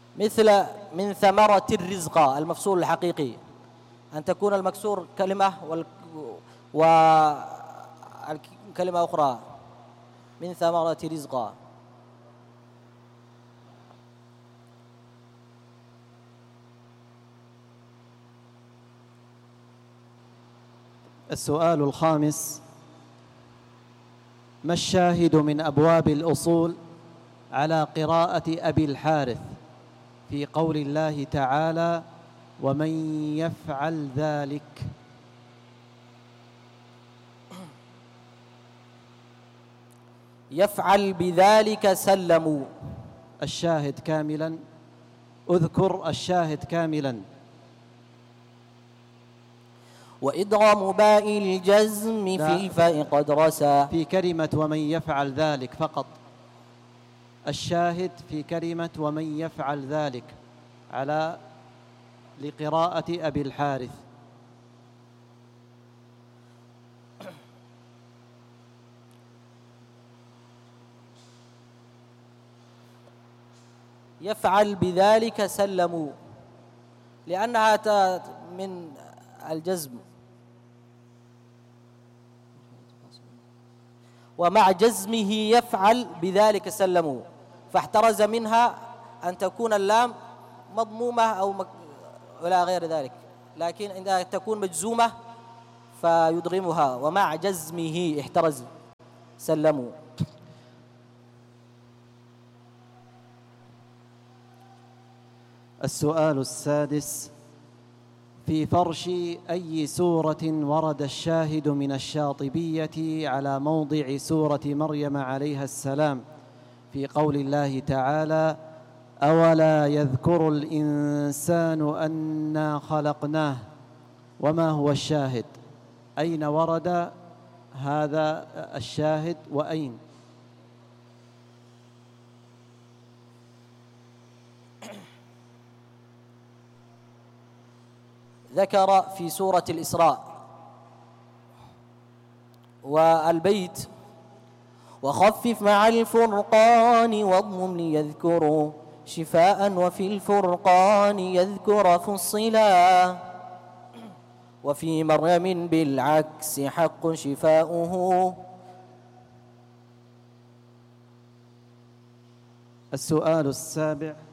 مثل من ثمرة الرزق المفصول الحقيقي، أن تكون المكسور كلمة وكلمة أخرى من ثمرة رزق. السؤال الخامس: ما الشاهد من أبواب الأصول على قراءة أبي الحارث في قول الله تعالى: ومن يفعل ذلك؟ يفعل بذلك سلموا. الشاهد كاملا، اذكر الشاهد كاملا. وإدغام باء الجزم في الفاء قد رسى. في كلمة ومن يفعل ذلك فقط، الشاهد في كلمة ومن يفعل ذلك على لقراءة أبي الحارث. يفعل بذلك سلموا، لأنها أتت من الجزم، ومع جزمه يفعل بذلك سلموا، فاحترز منها أن تكون اللام مضمومة أو ولا غير ذلك، لكن عندما تكون مجزومة فيدغمها، ومع جزمه احترز سلموا. السؤال السادس: في فرش أي سورة ورد الشاهد من الشاطبية على موضع سورة مريم عليها السلام في قول الله تعالى: أولا يذكر الإنسان أنا خلقناه؟ وما هو الشاهد؟ أين ورد هذا الشاهد وأين؟ ذكر في سورة الإسراء والبيت: وخفف مع الفرقان واضمم ليذكروا شفاء وفي الفرقان يذكر فصلا وفي مريم بالعكس حق شفاؤه. السؤال السابع: